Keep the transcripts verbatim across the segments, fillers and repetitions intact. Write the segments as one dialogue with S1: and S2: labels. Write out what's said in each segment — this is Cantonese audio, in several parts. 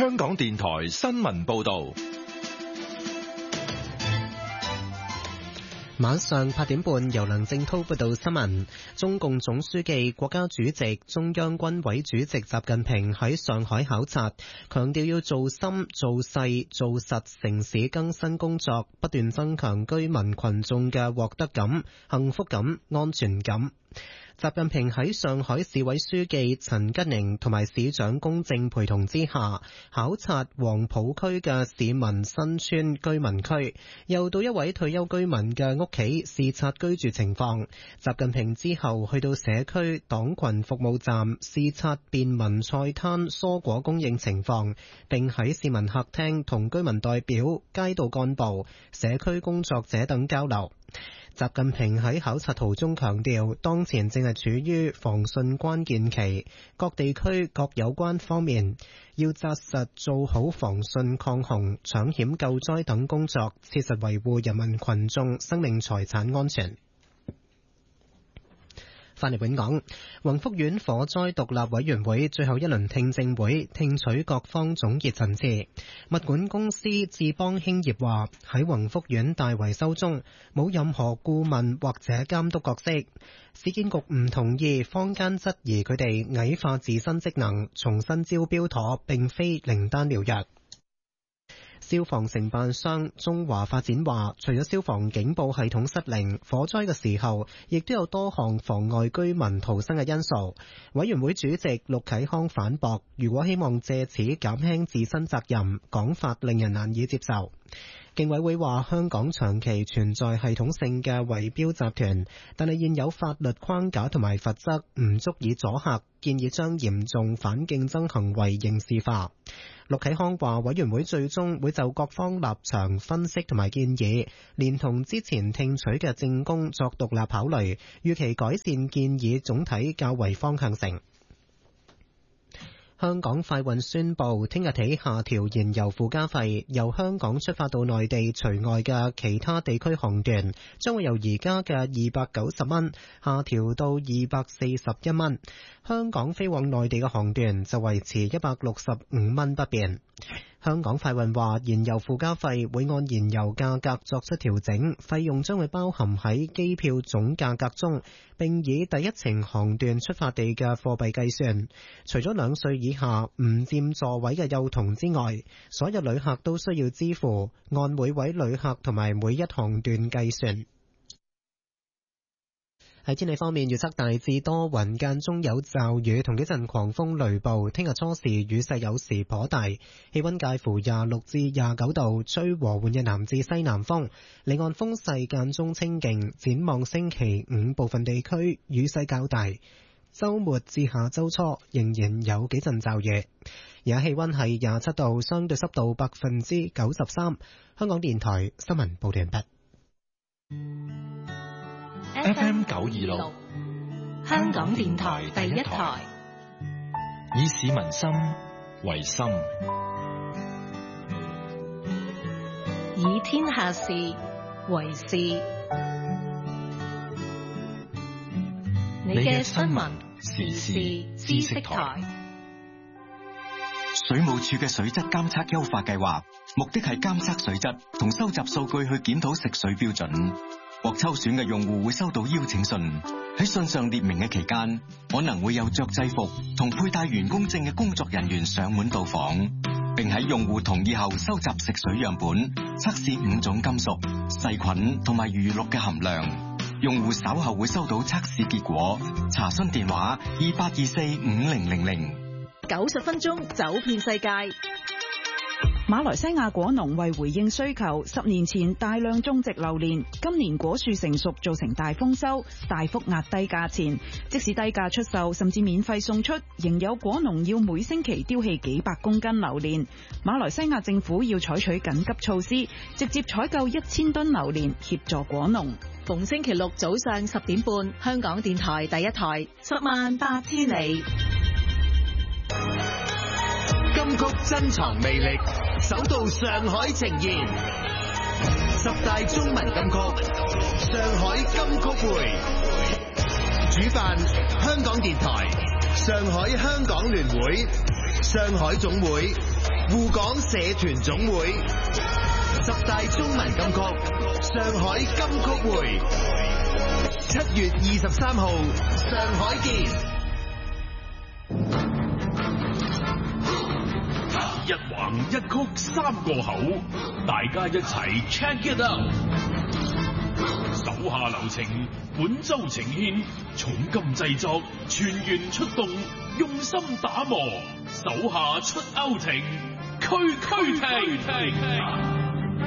S1: 香港電台新聞報道。
S2: 晚上八點半，由梁正滔報道新聞。中共總書記、國家主席、中央軍委主席習近平喺上海考察，強調要做深、做細、做實城市更新工作，不斷增強居民群眾嘅獲得感、幸福感、安全感。習近平喺上海市委書記陳吉寧同埋市長龔正陪同之下，考察黃浦區嘅市民新村居民區，又到一位退休居民嘅屋企視察居住情況。習近平之後去到社區黨群服務站視察便民菜攤蔬果供應情況，並喺市民客廳同居民代表、街道幹部、社區工作者等交流。習近平喺考察途中強調，當前正係處於防汛關鍵期，各地區各有關方面要紮實做好防汛抗洪、搶險救災等工作，切實維護人民群眾生命財產安全。翻嚟本港，宏福苑火災獨立委員會最後一輪聽證會聽取各方總結陳詞。物管公司智邦興業話，喺宏福苑大維修中冇任何顧問或者監督角色。市建局唔同意坊間質疑佢哋矮化自身職能，重新招標妥並非靈丹妙藥。消防承辦商中華發展話，除咗消防警報系統失靈，火災嘅時候亦都有多項妨礙居民逃生嘅因素。委員會主席陸啟康反駁，如果希望借此減輕自身責任，講法令人難以接受。競委會話，香港長期存在系統性嘅圍標集團，但係現有法律框架同埋罰則唔足以阻嚇，建議將嚴重反競爭行為刑事化。陸啟康話，委員會最終會就各方立場分析同埋建議，連同之前聽取嘅證供作獨立考慮，預期改善建議總體較為方向性。香港快運宣布，聽日起下調燃油附加費，由香港出發到內地除外嘅其他地區航段，將會由而家嘅二百九十蚊下調到二百四十一蚊。香港飛往內地嘅航段就維持一百六十五蚊不變。香港快運話，燃油附加費會按燃油價格作出調整，費用將會包含喺機票總價格中，並以第一程航段出發地嘅貨幣計算。除咗兩歲以下唔佔座位嘅幼童之外，所有旅客都需要支付，按每位旅客同埋每一航段計算。喺天氣方面，預測大致多雲，間中有驟雨同幾陣狂風雷暴。聽日初時雨勢有時頗大，氣溫介乎廿六至廿九度，吹和緩嘅南至西南風。離岸風勢間中清勁。展望星期五部分地區雨勢較大，週末至下週初仍然有幾陣驟雨。而家氣溫係廿七度，相對濕度百分之九十三。香港電台新聞報道完畢。
S1: F M 九二六，
S3: 香港電台第一台，
S1: 以市民心為心，
S3: 以天下事為事。你嘅新聞時事知識台。
S4: 水務署嘅水質監測優化計劃，目的係監測水質同收集數據去檢討食水標準。獲抽選嘅用戶會收到邀請信，喺信上列明嘅期間，可能會有着制服同佩戴員工證嘅工作人員上門到訪，並喺用戶同意後收集食水樣本，測試五種金屬、細菌同埋餘氯嘅含量。用戶稍後會收到測試結果。查詢電話二八二四五零零零。
S3: 九十分鐘走遍世界。
S5: 馬來西亞果農為回應需求，十年前大量種植榴蓮，今年果樹成熟造成大豐收，大幅壓低價錢。即使低價出售，甚至免費送出，仍有果農要每星期丟棄幾百公斤榴蓮。馬來西亞政府要採取緊急措施，直接採購一千噸榴蓮協助果農。
S3: 逢星期六早上十點半，香港電台第一台，十萬八千里。
S6: 金曲珍藏魅力，首度上海呈現十大中文金曲，上海金曲會，主辦香港電台、上海香港聯會、上海總會、 滬港社團總會，十大中文金曲，上海金曲會，七月二十三號，上海見。
S1: 一橫一曲三個口，大家一齊 check it out。手下留情，本周呈現重金製作，全員出動，用心打磨，手下出歐情，區區停。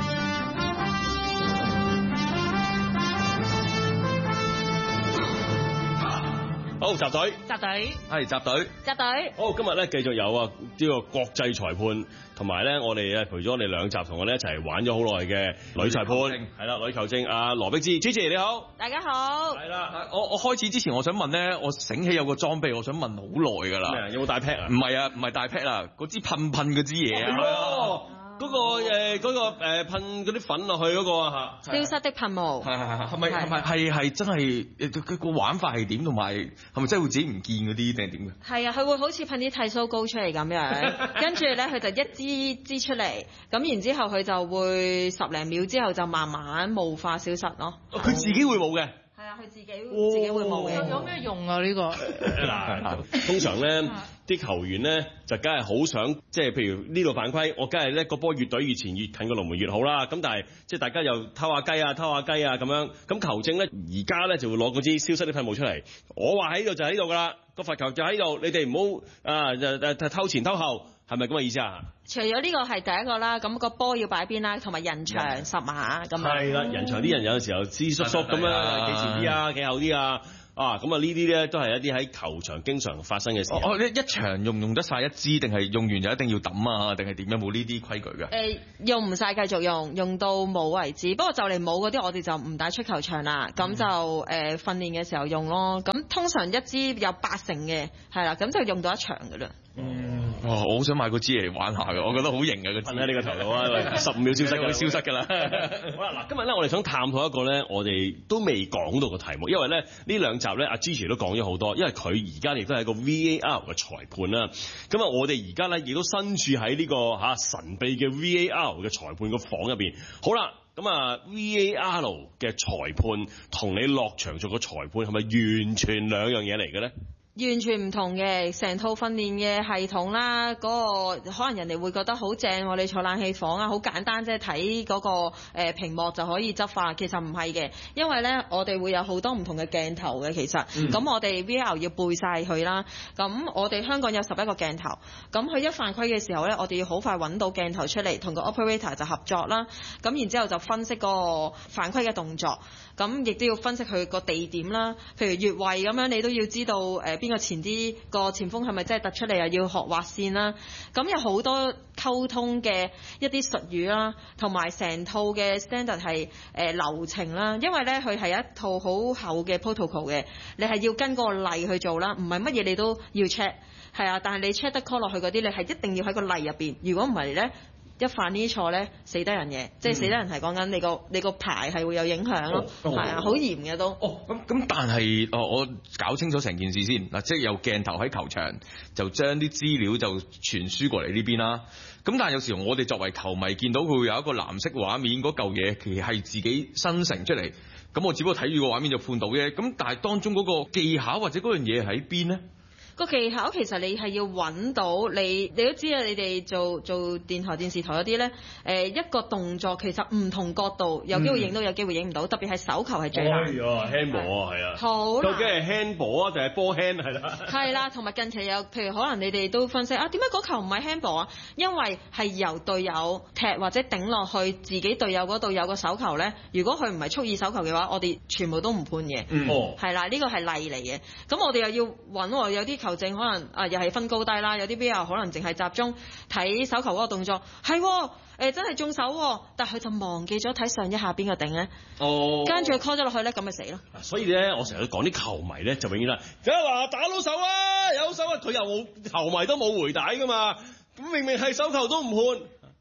S7: 好，集隊，
S8: 集隊，
S7: 係集隊，
S8: 集隊。
S7: 好，今日咧繼續有啊呢個國際裁判，同埋咧我哋誒陪咗我哋兩集，同我哋一齊玩咗好耐嘅女裁判，係啦，女球證阿羅碧芝 ，Gigi 你好，
S8: 大家好。
S7: 係啦，
S9: 我我開始之前，我想問咧，我醒起有個裝備，我想問好耐㗎啦。
S7: 咩啊？有冇帶 pad 啊？
S9: 唔係啊，唔係帶 pad 啊，嗰支噴噴嗰支嘢啊。
S7: 哦，嗰個誒嗰個誒噴嗰啲粉落去嗰個啊嚇。
S8: 消失的噴霧。
S9: 係係係，係咪係咪係係真係佢個玩法係點？同埋係咪真係會自己唔見嗰啲定係點嘅？
S8: 係啊，佢會好似噴啲剃鬚膏出嚟咁樣，跟住咧佢就一支支出嚟，咁然之後佢就會十零秒之後就慢慢霧化消失咯。
S7: 佢自己會冇嘅。
S8: 係啊，佢自己自己會冇嘅。
S10: 有咩用啊？呢個
S7: 嗱，通常咧啲球員咧就梗係好想，即係譬如呢度犯規，我梗係咧個波越隊越前越近個龍門越好啦。咁但係即係大家又偷下雞啊偷下雞啊咁樣，咁球證咧而家咧就會攞嗰支消失的噴霧出嚟。我話喺呢度就喺呢度㗎啦，個罰球就喺度，你哋唔好啊誒誒偷前偷後，係咪咁嘅意思啊？
S8: 除咗呢個係第一個啦，咁個波要擺邊啦，同埋人牆十碼咁樣。係
S7: 啦，人牆啲人有陣時候知叔叔咁樣，企前啲啊，企後啲啊。啊，咁啊呢啲咧都係一啲喺球場經常發生嘅事。
S9: 我一一場用唔用得晒一支，定係用完就一定要抌啊？定係點樣？冇呢啲規矩嘅？誒、
S8: 呃，用唔晒繼續用，用到冇為止。不過就嚟冇嗰啲，我哋就唔帶出球場啦。咁、嗯、就誒、呃、訓練嘅時候用咯。咁通常一支有八成嘅，係啦，咁就用到一場㗎啦。
S9: 嗯，哇！我好想買個支嚟玩下嘅，我覺得好型啊！個支
S7: 喺呢個頭度啊，十五秒消失嘅，
S9: 會消失㗎啦。
S7: 好啦，嗱，今日咧我哋想探討一個咧，我哋都未講到嘅題目，因為咧呢兩集咧阿 Gigi 都講咗好多，因為佢而家亦都係一個 V A R 嘅裁判啦。咁啊，我哋而家咧亦都身處喺呢個嚇神秘嘅 V A R 嘅裁判個房入邊。好啦，咁啊 V A R 嘅裁判同你落場做個裁判係咪完全兩樣嘢嚟嘅咧？
S8: 完全唔同嘅，成套訓練嘅系統啦，嗰、那個可能人哋會覺得好正喎，你坐冷氣房啊，好簡單啫，睇嗰個、呃、屏幕就可以執法。其實唔係嘅，因為咧我哋會有好多唔同嘅鏡頭嘅，其實，咁、嗯、我哋 V R 要背晒佢啦。咁我哋香港有十一個鏡頭，咁佢一犯規嘅時候咧，我哋要好快揾到鏡頭出嚟，同個 operator 就合作啦。咁然之後就分析嗰個犯規嘅動作，咁亦都要分析佢個地點啦。譬如越位咁樣，你都要知道誒邊、呃個前啲個前鋒係咪真係突出嚟啊？要學劃線啦，咁有好多溝通嘅一啲術語啦，同埋成套嘅 standard 係誒、呃、流程啦。因為咧佢係一套好厚嘅 protocol 嘅，你係要跟嗰個例去做啦，唔係乜嘢你都要 check 係啊。但係你 check 得 call 落去嗰啲，你係一定要喺個例入邊。如果唔係咧，一犯呢啲錯咧，死得人嘅，即係死得人係講緊你個你個牌係會有影響咯，係、哦、啊，好嚴嘅都。
S9: 哦，咁咁，但係哦，我搞清楚成件事先嗱，即係有鏡頭喺球場，就將啲資料就傳輸過嚟呢邊啦。咁但係有時候我哋作為球迷見到佢會有一個藍色畫面嗰嚿嘢，其實係自己生成出嚟，咁我只不過睇住個畫面就判到啫。咁但係當中嗰個技巧或者嗰樣嘢喺邊呢？
S8: 個技巧其實你係要揾到你，你都知啊！你哋做做電台、電視台嗰啲咧，誒一個動作其實唔同角度有機會影到，有機會影唔到，特別係手球係最難。哎
S7: 呀 handball 啊，係啊，
S8: 好難。究
S7: 竟係 handball 啊，定係波 hand 係啦？
S8: 係啦，同埋近期有，譬如可能你哋都分析啊，點解嗰球唔係 handball 啊？因為係由隊友踢或者頂落去自己隊友嗰度有個手球咧。如果佢唔係蓄意手球嘅話，我哋全部都唔判嘅。
S7: 嗯，哦，
S8: 係啦，呢個係例嚟嘅。咁我哋又要揾喎，有啲球證可能啊，又係分高低啦，有啲比較可能淨係集中睇手球嗰個動作，係誒、欸、真係中手，但係佢就忘記咗睇上一下邊個頂咧。哦，跟住佢 call 咗落去咧，咁咪死咯。
S7: 所以咧，我成日都講啲球迷咧，就永遠啦，梗係話打到手啊，有手啊，佢又冇球迷都冇回帶噶嘛，咁明明係手球都唔判。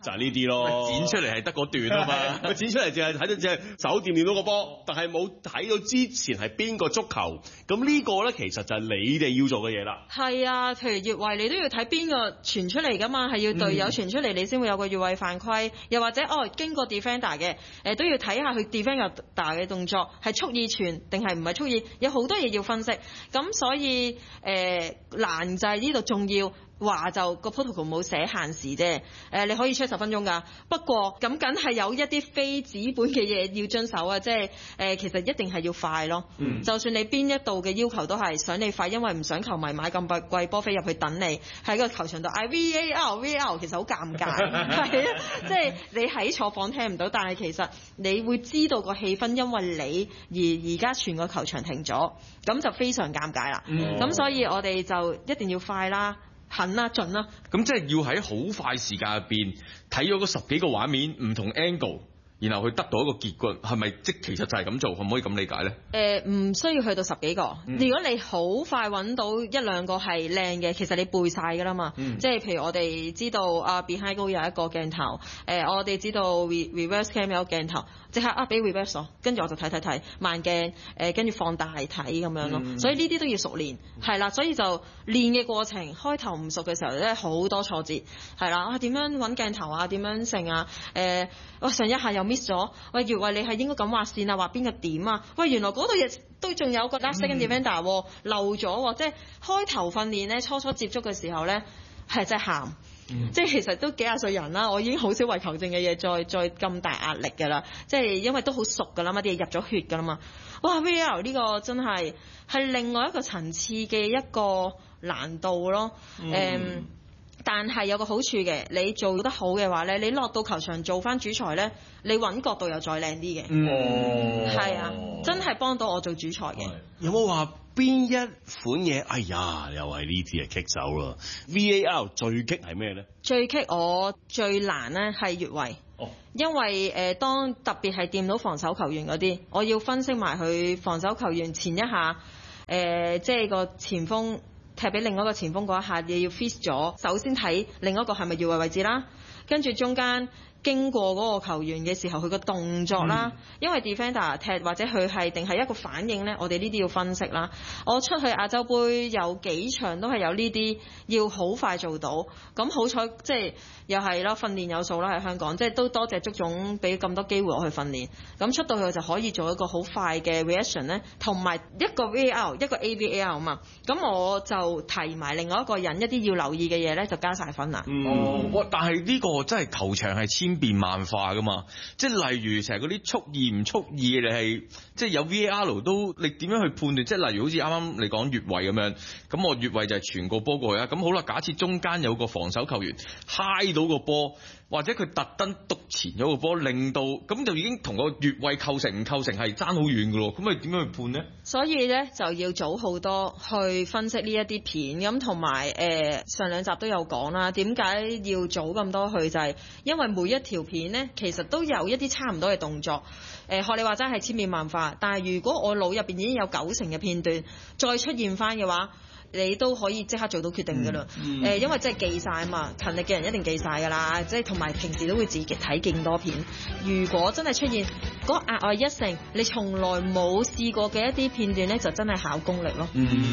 S7: 就係呢啲咯。
S9: 剪出嚟係得嗰段啊嘛，
S7: 佢剪出嚟淨係睇到隻手掂掂到個波，但係冇睇到之前係邊個足球。咁呢個咧其實就係你哋要做嘅嘢啦。
S8: 係啊，譬如越位你都要睇邊個傳出嚟㗎嘛，係要隊友傳出嚟你先會有個越位犯規，又或者哦經過 defender 嘅誒都要睇下佢 defender 嘅動作係蓄意傳定係唔係蓄意，有好多嘢要分析。咁所以誒、呃、難就係呢度仲要。話就個 protocol 冇寫限時啫，誒你可以出十分鐘㗎。不過咁梗係有一啲非紙本嘅嘢要遵守啊，即係誒其實一定係要快咯。嗯、就算你邊一度嘅要求都係想你快，因為唔想球迷買咁貴波飛入去等你喺個球場度嗌 V A R V A R， 其實好尷尬。係啊，即係你喺坐房聽唔到，但係其實你會知道個氣氛，因為你而而家全個球場停咗，咁就非常尷尬啦。咁、嗯、所以我哋就一定要快啦。狠啦，盡啦！
S9: 咁即係要喺好快時間入邊睇咗嗰十幾個畫面，唔同 angle，然後去得到一個結果，係咪即其實就係咁做？可唔可以咁理解咧？誒、
S8: 呃，唔需要去到十幾個。嗯、如果你好快揾到一兩個係靚嘅，其實你背晒㗎啦嘛。嗯、即係譬如我哋知道啊 behind goal 有一個鏡頭，誒、呃、我哋知道 reverse cam 有一個鏡頭，即刻啊俾 reverse 我，跟住我就睇睇睇慢鏡，誒跟住放大睇咁樣咯。嗯、所以呢啲都要熟練，係啦。所以就練嘅過程，開頭唔熟嘅時候咧，好多挫折，係啦。啊點樣揾鏡頭啊？點樣成啊？誒、呃，我上一下又 miss 咗，喂，越位你係應該咁畫線啊，畫邊個點啊？喂，原來嗰度亦都仲有個 last second defender 漏咗，即係開頭訓練咧，初初接觸嘅時候咧，係真係喊。嗯、即係其實都幾廿歲人啦，我已經好少為球證嘅嘢再再咁大壓力㗎啦，即係因為都好熟㗎啦嘛，啲嘢入咗血㗎啦嘛。哇 V R 呢個真係係另外一個層次嘅一個難度咯，誒、嗯。嗯但係有個好處嘅，你做得好嘅話咧，你落到球場做翻主裁咧，你揾角度又再靚啲嘅。嗯，係啊，真係幫到我做主裁嘅。
S7: 有冇話邊一款嘢？哎呀，又係呢啲啊，棘手啦 ！V A R 最棘係咩咧？
S8: 最棘我最難咧係越位。哦，因為誒、呃、當特別係掂到防守球員嗰啲，我要分析埋佢防守球員前一下，誒、呃、即係個前鋒。踢俾另一個前鋒嗰一下，你要 fix 咗。首先睇另一個係咪越位位置啦，跟住中間經過嗰個球員嘅時候，佢個動作啦，嗯、因為 defender 踢或者佢係定係一個反應呢，我哋呢啲要分析啦。我出去亞洲杯有幾場都係有呢啲要好快做到，咁好彩即係又係啦，訓練有素啦喺香港，即係都多謝足總俾咁多機會我去訓練，咁出到去我就可以做一個好快嘅 reaction 呢，同埋一個 V A R 一個 A V A R 嘛，咁我就提埋另外一個人一啲要留意嘅嘢呢，就加晒分啦。
S9: 嗯，哦、但係呢個真係球場係千變萬化噶嘛，即係例如成日嗰啲蓄意唔蓄意嘅，你係即係有 V A R 都你點樣去判斷？即係例如好似啱啱你講越位咁樣，咁我越位就係傳個波過去啊，咁好啦，假設中間有個防守球員嗨到個波，或者佢特登督前咗個波，令到咁就已經同個越位構成唔構成係爭好遠噶咯，咁咪點樣去判呢？
S8: 所以咧就要早好多去分析呢一啲片，咁同埋誒上兩集都有講啦，點解要早咁多去就係、是、因為每一條片呢，其實都有一啲差唔多嘅動作，誒、呃、學你話齋係千變萬化，但係如果我腦入邊已經有九成嘅片段再出現翻嘅話，你都可以即刻做到決定㗎啦，誒、嗯嗯呃，因為即係記晒啊嘛，勤力嘅人一定記晒㗎啦，即係同埋平時都會自己睇勁多片。如果真係出現嗰額外一成，你從來冇試過嘅一啲片段咧，就真係考功力咯。嗯